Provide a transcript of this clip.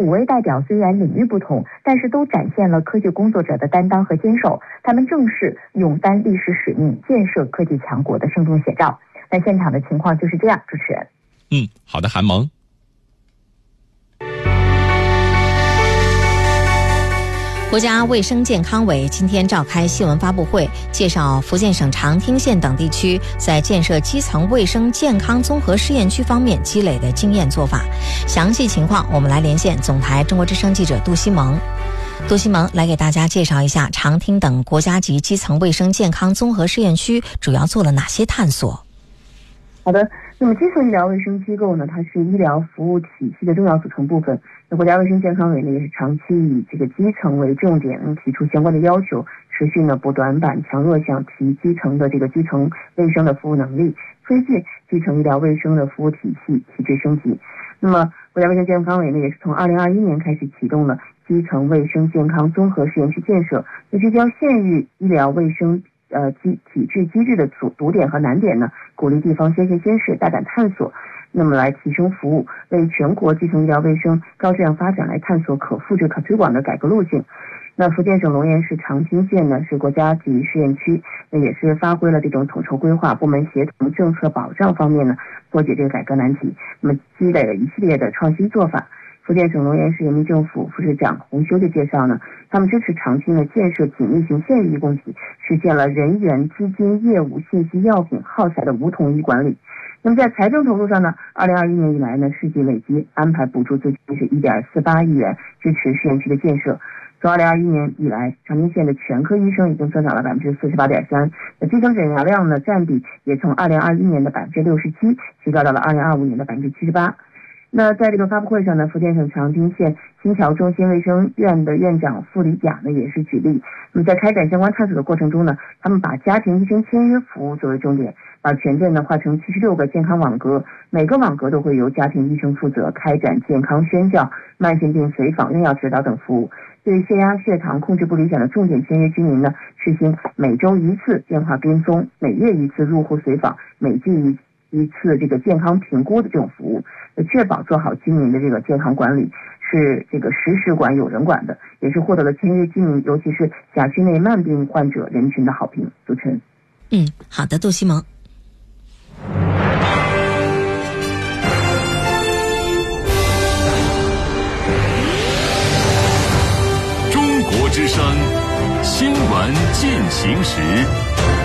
5位代表虽然领域不同，但是都展现了科技工作者的担当和坚守，他们正是勇担历史使命，建设科技强国的生动写照。那现场的情况就是这样，主持人。 好的，韩萌。 国家卫生健康委今天召开新闻发布会，介绍福建省长汀县等地区在建设基层卫生健康综合试验区方面积累的经验做法。详细情况我们来连线总台中国之声记者杜西蒙。杜西蒙来给大家介绍一下长汀等国家级基层卫生健康综合试验区主要做了哪些探索。 好的，那么基层医疗卫生机构呢，它是医疗服务体系的重要组成部分。那国家卫生健康委呢，也是长期以这个基层为重点，提出相关的要求，持续呢补短板、强弱项，提基层的这个基层卫生的服务能力，推进基层医疗卫生的服务体系提质升级。那么国家卫生健康委呢，也是从2021年开始启动了基层卫生健康综合试验区建设，聚焦县域医疗卫生体制机制的堵点和难点呢，鼓励地方先行先试，大胆探索，那么来提升服务，为全国基层医疗卫生高质量发展来探索可复制、可推广的改革路径。那福建省龙岩市长汀县呢是国家级试验区，那也是发挥了这种统筹规划、部门协同、政策保障方面呢，破解这个改革难题，那么积累了一系列的创新做法。福建省龙岩市人民政府副市长洪修的介绍呢，他们支持长汀的建设紧密型县域一共体，实现了人员、资金、业务、信息、药品、耗材的无统一管理。那么在财政投入上呢，2021年以来呢，市级累计安排补助资金是1.48亿元，支持试验区的建设。从2021年以来，长汀县的全科医生已经增长了48.3%，那基层诊疗量呢占比也从2021年的67%提高到了2025年的78%。那在这个发布会上呢，福建省长汀县新桥中心卫生院的院长傅李甲呢也是举例，那么在开展相关探索的过程中呢，他们把家庭医生签约服务作为重点，把全镇呢划成76个健康网格，每个网格都会由家庭医生负责开展健康宣教、慢性病随访、用药指导等服务。对血压、血糖控制不理想的重点签约居民呢，实行每周1次电话跟踪，每月1次入户随访，每季一次这个健康评估的这种服务，确保做好居民的这个健康管理，是这个实时管、有人管的，也是获得了签约居民，尤其是辖区内慢病患者人群的好评。主持人。 好的，杜西蒙。 中国之声新闻进行时。